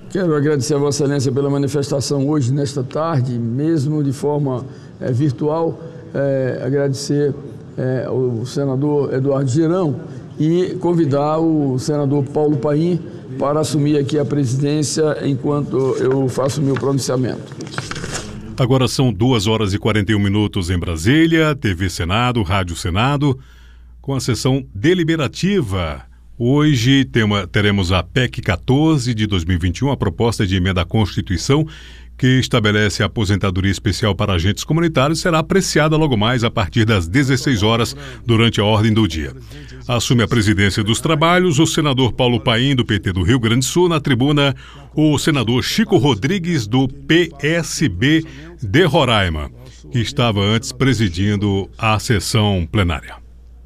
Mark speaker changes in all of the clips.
Speaker 1: Quero agradecer a Vossa Excelência pela manifestação hoje, nesta tarde, mesmo de forma virtual, agradecer ao senador Eduardo Girão e convidar o senador Paulo Paim para assumir aqui a presidência enquanto eu faço o meu pronunciamento.
Speaker 2: Agora são 2h41 em Brasília, TV Senado, Rádio Senado, com a sessão deliberativa. Hoje teremos a PEC 14 de 2021, a proposta de emenda à Constituição, que estabelece a aposentadoria especial para agentes comunitários, será apreciada logo mais a partir das 16 horas durante a ordem do dia. Assume a presidência dos trabalhos o senador Paulo Paim, do PT do Rio Grande do Sul, na tribuna o senador Chico Rodrigues, do PSB de Roraima, que estava antes presidindo a sessão plenária.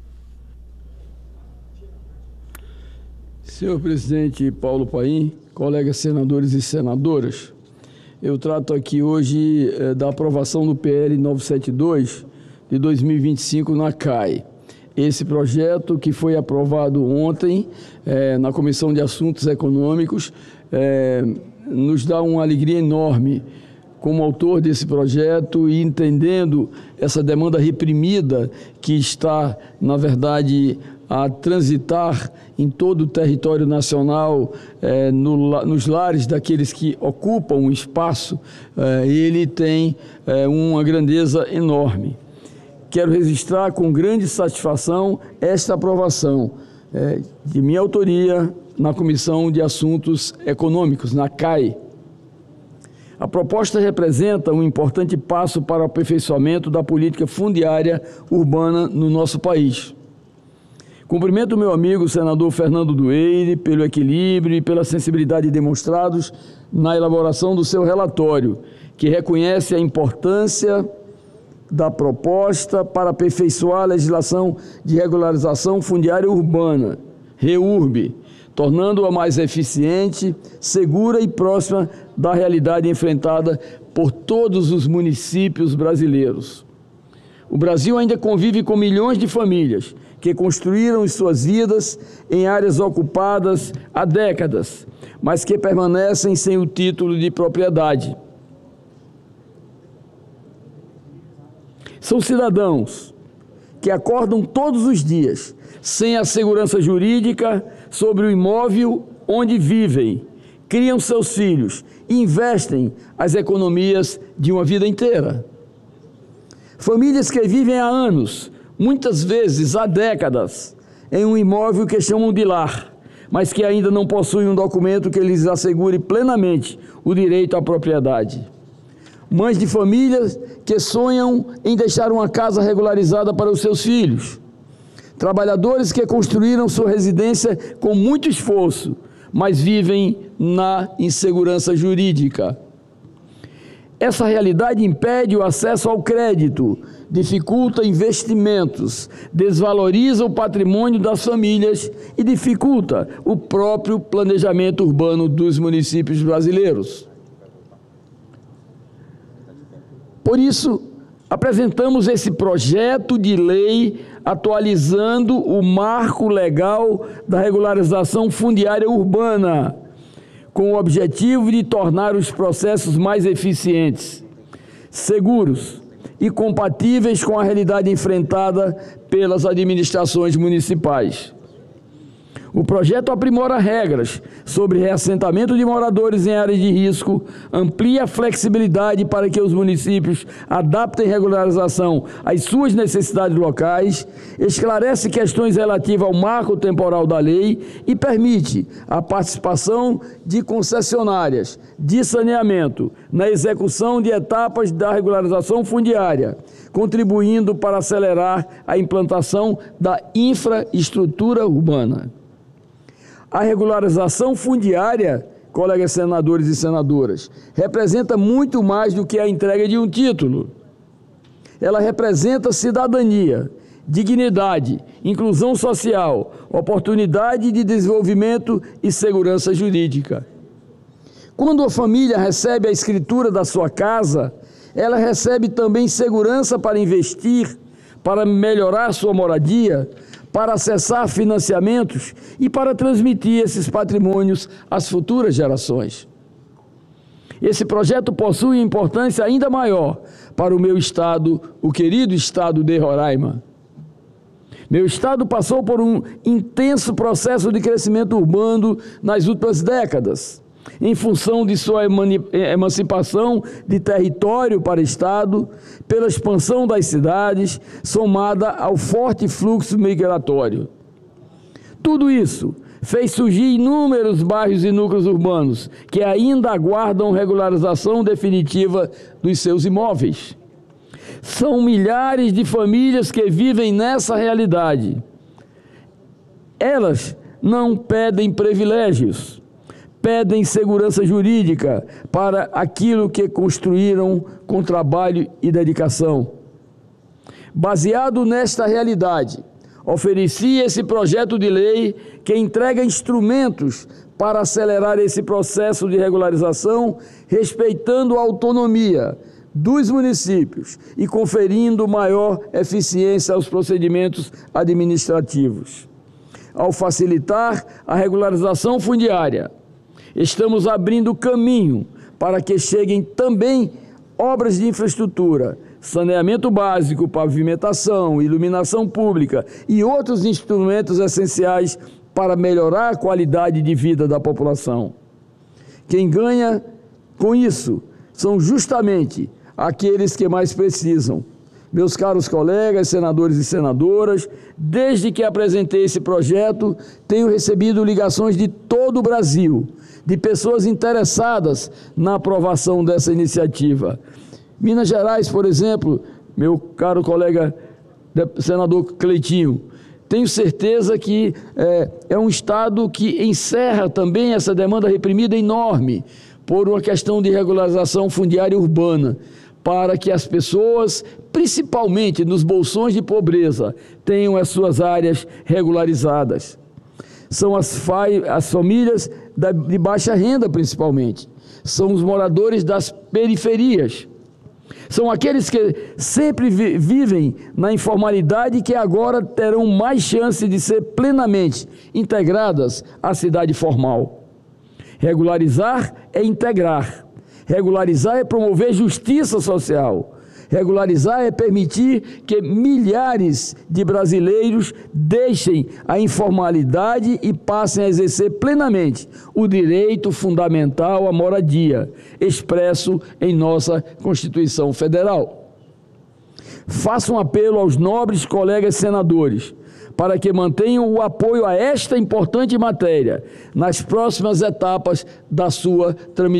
Speaker 1: Senhor presidente Paulo Paim, colegas senadores e senadoras, eu trato aqui hoje da aprovação do PL 972 de 2025 na CAI. Esse projeto que foi aprovado ontem na Comissão de Assuntos Econômicos nos dá uma alegria enorme como autor desse projeto e entendendo essa demanda reprimida que está, na verdade, a transitar em todo o território nacional, nos lares daqueles que ocupam um espaço, ele tem uma grandeza enorme. Quero registrar com grande satisfação esta aprovação de minha autoria na Comissão de Assuntos Econômicos, na CAI. A proposta representa um importante passo para o aperfeiçoamento da política fundiária urbana no nosso país. Cumprimento o meu amigo, o senador Fernando Dueire, pelo equilíbrio e pela sensibilidade demonstrados na elaboração do seu relatório, que reconhece a importância da proposta para aperfeiçoar a legislação de regularização fundiária urbana, REURB, tornando-a mais eficiente, segura e próxima da realidade enfrentada por todos os municípios brasileiros. O Brasil ainda convive com milhões de famílias que construíram suas vidas em áreas ocupadas há décadas, mas que permanecem sem o título de propriedade. São cidadãos que acordam todos os dias sem a segurança jurídica sobre o imóvel onde vivem, criam seus filhos e investem as economias de uma vida inteira. Famílias que vivem há anos, muitas vezes há décadas, em um imóvel que chamam de lar, mas que ainda não possuem um documento que lhes assegure plenamente o direito à propriedade. Mães de famílias que sonham em deixar uma casa regularizada para os seus filhos. Trabalhadores que construíram sua residência com muito esforço, mas vivem na insegurança jurídica. Essa realidade impede o acesso ao crédito, dificulta investimentos, desvaloriza o patrimônio das famílias e dificulta o próprio planejamento urbano dos municípios brasileiros. Por isso, apresentamos esse projeto de lei atualizando o marco legal da regularização fundiária urbana, com o objetivo de tornar os processos mais eficientes, seguros e compatíveis com a realidade enfrentada pelas administrações municipais. O projeto aprimora regras sobre reassentamento de moradores em áreas de risco, amplia a flexibilidade para que os municípios adaptem regularização às suas necessidades locais, esclarece questões relativas ao marco temporal da lei e permite a participação de concessionárias de saneamento na execução de etapas da regularização fundiária, contribuindo para acelerar a implantação da infraestrutura urbana. A regularização fundiária, colegas senadores e senadoras, representa muito mais do que a entrega de um título. Ela representa cidadania, dignidade, inclusão social, oportunidade de desenvolvimento e segurança jurídica. Quando a família recebe a escritura da sua casa, ela recebe também segurança para investir, para melhorar sua moradia, para acessar financiamentos e para transmitir esses patrimônios às futuras gerações. Esse projeto possui importância ainda maior para o meu estado, o querido estado de Roraima. Meu estado passou por um intenso processo de crescimento urbano nas últimas décadas, em função de sua emancipação de território para estado, pela expansão das cidades, somada ao forte fluxo migratório. Tudo isso fez surgir inúmeros bairros e núcleos urbanos que ainda aguardam regularização definitiva dos seus imóveis. São milhares de famílias que vivem nessa realidade. Elas não pedem privilégios, pedem segurança jurídica para aquilo que construíram com trabalho e dedicação. Baseado nesta realidade, ofereci esse projeto de lei que entrega instrumentos para acelerar esse processo de regularização, respeitando a autonomia dos municípios e conferindo maior eficiência aos procedimentos administrativos. Ao facilitar a regularização fundiária, estamos abrindo caminho para que cheguem também obras de infraestrutura, saneamento básico, pavimentação, iluminação pública e outros instrumentos essenciais para melhorar a qualidade de vida da população. Quem ganha com isso são justamente aqueles que mais precisam. Meus caros colegas, senadores e senadoras, desde que apresentei esse projeto, tenho recebido ligações de todo o Brasil, de pessoas interessadas na aprovação dessa iniciativa. Minas Gerais, por exemplo, meu caro colega senador Cleitinho, tenho certeza que é um estado que encerra também essa demanda reprimida enorme por uma questão de regularização fundiária urbana, para que as pessoas, principalmente nos bolsões de pobreza, tenham as suas áreas regularizadas. São as famílias de baixa renda, principalmente. São os moradores das periferias. São aqueles que sempre vivem na informalidade e que agora terão mais chance de ser plenamente integradas à cidade formal. Regularizar é integrar. Regularizar é promover justiça social. Regularizar é permitir que milhares de brasileiros deixem a informalidade e passem a exercer plenamente o direito fundamental à moradia, expresso em nossa Constituição Federal. Faço um apelo aos nobres colegas senadores para que mantenham o apoio a esta importante matéria nas próximas etapas da sua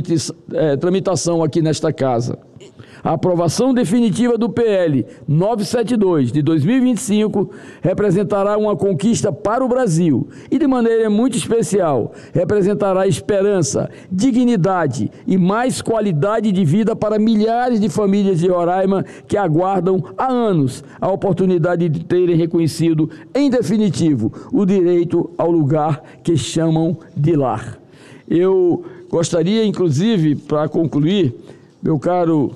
Speaker 1: tramitação aqui nesta casa. A aprovação definitiva do PL 972 de 2025 representará uma conquista para o Brasil e, de maneira muito especial, representará esperança, dignidade e mais qualidade de vida para milhares de famílias de Roraima que aguardam há anos a oportunidade de terem reconhecido, em definitivo, o direito ao lugar que chamam de lar. Eu gostaria, inclusive, para concluir, meu caro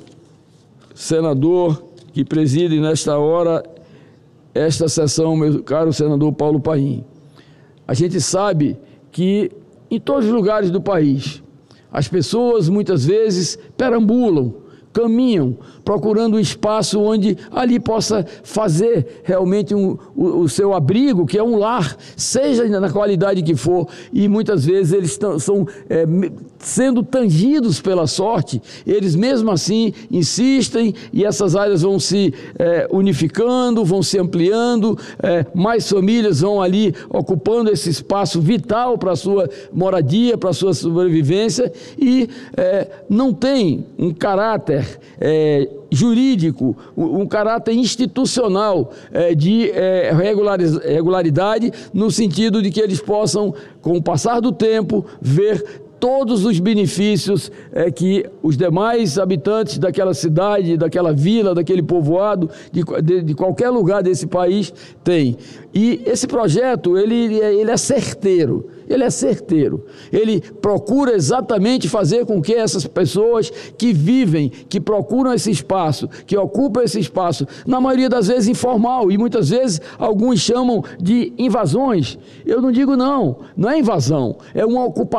Speaker 1: senador que preside nesta hora esta sessão, meu caro senador Paulo Paim. A gente sabe que em todos os lugares do país, as pessoas muitas vezes perambulam, caminham, procurando um espaço onde ali possa fazer realmente o seu abrigo, que é um lar, seja na qualidade que for, e muitas vezes eles são sendo tangidos pela sorte, eles mesmo assim insistem e essas áreas vão se unificando, vão se ampliando, mais famílias vão ali ocupando esse espaço vital para a sua moradia, para a sua sobrevivência e não tem um caráter jurídico, um caráter institucional de regularidade, no sentido de que eles possam, com o passar do tempo, ver todos os benefícios que os demais habitantes daquela cidade, daquela vila, daquele povoado, de qualquer lugar desse país têm. E esse projeto, ele é certeiro. Ele é certeiro, ele procura exatamente fazer com que essas pessoas que vivem, que procuram esse espaço, que ocupam esse espaço, na maioria das vezes informal, e muitas vezes alguns chamam de invasões. Eu não digo não é invasão, é uma ocupação